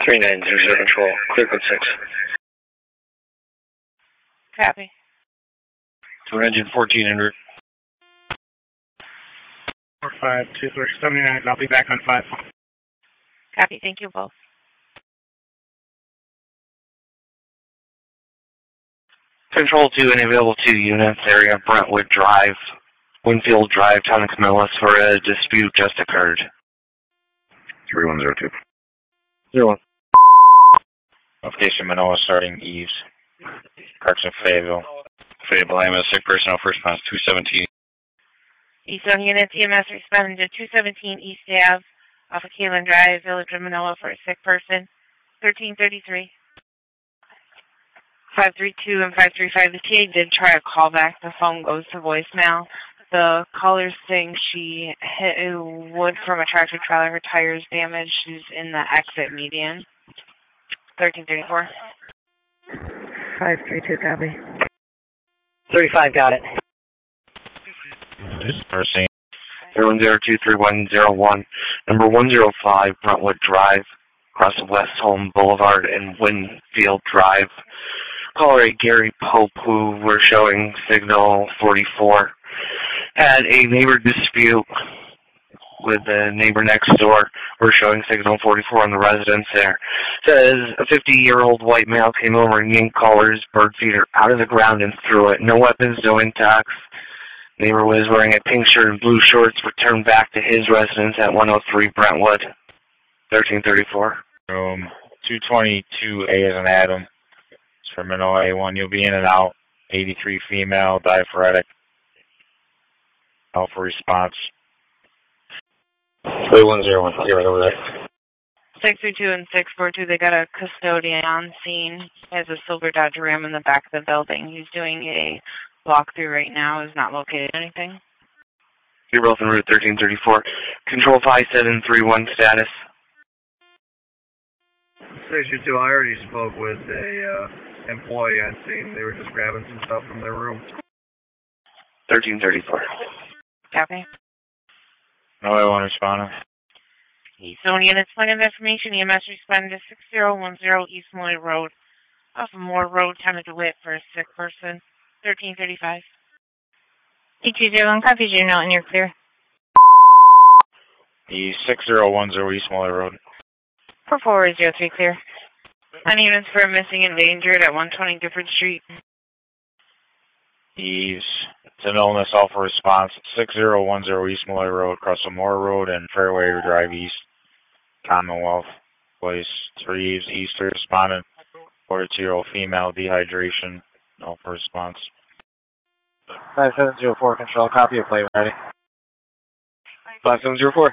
3900 control, clear code 6. Copy. To engine 1400. 452379, I'll be back on 5. Copy, thank you both. Control 2 and available 2 units, area Brentwood Drive, Winfield Drive, Town of Camillus, for a dispute just occurred. 3102. 01. Location Manoa starting Eves. Correction Fayetteville. Fayetteville, I'm a sick person, first response 217. Eastern units, EMS responding to 217 East Ave off of Kalen Drive, Village of Manoa for a sick person. 1333. 532 and 535. The TA did try a callback. The phone goes to voicemail. The caller's saying she hit a wood from a tractor trailer. Her tire's damaged. She's in the exit median. 1334. 532, copy. 35, got it. This person. 01023101, number 105 Brentwood Drive, across West Home Boulevard and Winfield Drive. Caller Gary Pope, who were showing signal 44, had a neighbor dispute with the neighbor next door. We're showing signal 44 on the residence there. Says a 50-year-old white male came over and yanked caller's bird feeder out of the ground and threw it. No weapons, no intacts. Neighbor was wearing a pink shirt and blue shorts, returned back to his residence at 103 Brentwood. 1334. 222A as an Adam. It's for Manoa A1. You'll be in and out. 83 female, diaphoretic. Alpha response. 3101, I'll get right over there. 632 and 642, they got a custodian on scene. He has a silver Dodge Ram in the back of the building. He's doing a walkthrough right now. Is not located anything. You're both en route 1334. Control 5731 status. Station 2, I already spoke with a employee on scene. They were just grabbing some stuff from their room. 1334. Copy. No, I won't respond. Zone units, point of information, EMS responding to 6010 East Moy Road, off of Moore Road, Town of DeWitt, for a sick person. 1335. T201, copies your note and you're clear. The 6010 East Moy Road. 4403, clear. On units for missing and endangered at 120 Gifford Street. Eves. It's an illness alpha response. 6010 East Malloy Road, across the Moore Road and Fairway Drive East. Commonwealth Place. 3 Eves, Easter, respondent. 42-year-old female, dehydration, alpha response. 5704, control, copy of plate ready. 5704.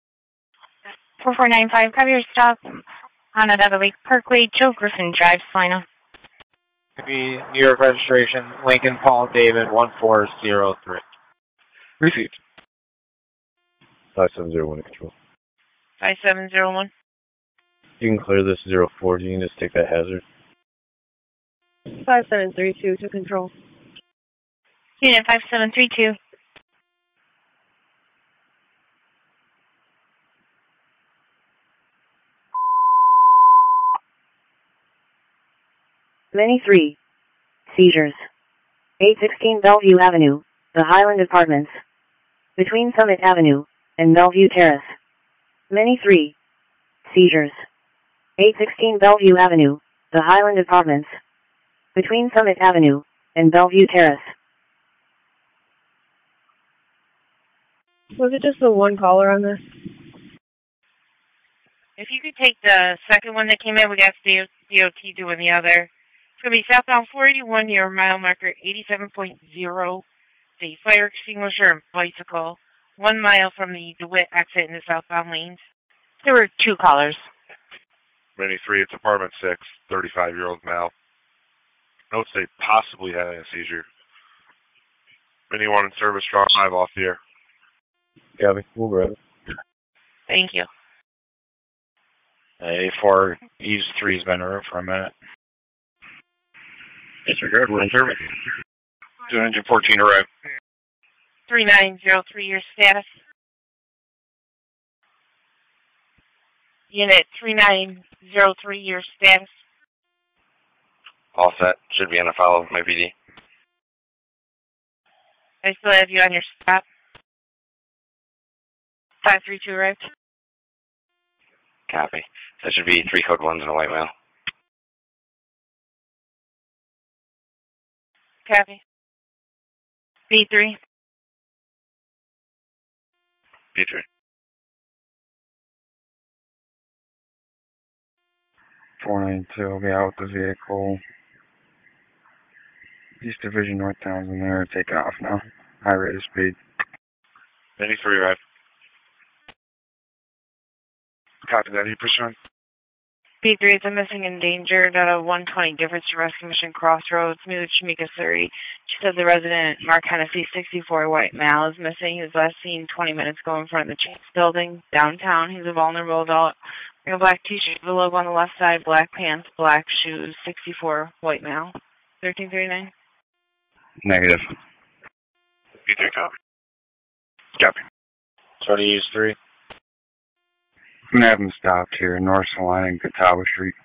4495, cover your stop. Onondaga Lake Parkway, Joe Griffin Drive, Salina. Could be New York registration, Lincoln Paul David 1403. Received. 5701 control. 5701. You can clear this 04. You can just take that hazard. 5732 to control. Unit 5732. Many 3. Seizures. 816 Bellevue Avenue, the Highland Apartments. Between Summit Avenue and Bellevue Terrace. Many 3. Seizures. 816 Bellevue Avenue, the Highland Apartments. Between Summit Avenue and Bellevue Terrace. Was it just the one caller on this? If you could take the second one that came in, we got DOT doing the other. It's going to be southbound 481 near mile marker 87.0. The fire extinguisher and bicycle. 1 mile from the DeWitt exit in the southbound lanes. There were 2 callers. Many 3, it's apartment 6, 35-year-old male. Notes they possibly had a seizure. Many 1 in service, strong 5 off the air. Copy, we'll grab it. Thank you. A4 Eves 3's been removed for a minute. Disregard, we're in service. 214 arrived. 3903, your status. Unit 3903, your status. All set. Should be on a follow with my PD. I still have you on your stop. 532 arrived. Copy. That should be 3 code 1s and a white male. Copy. B3. B3. 492 will be out with the vehicle. East Division North Townsend there, taking off now. High rate of speed. 93 arrived. Copy that. You push on? B3 is a missing endangered out of 120 Difference to Rescue Mission Crossroads, New Chimica, Surrey. She said the resident, Mark Hennessy, 64, white male, is missing. He was last seen 20 minutes ago in front of the Chase building downtown. He's a vulnerable adult. Wearing a black t-shirt with a logo on the left side, black pants, black shoes, 64, white male. 1339. Negative. B3 copy. Copy. Try to use 3. I'm gonna have him stopped here, North Salina and Catawba Street.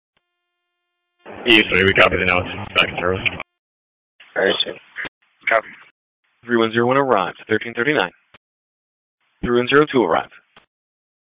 E3, we copy the notes. Back to Charlie. Very soon. Copy. 3101 arrived. 1339. 3102 arrived.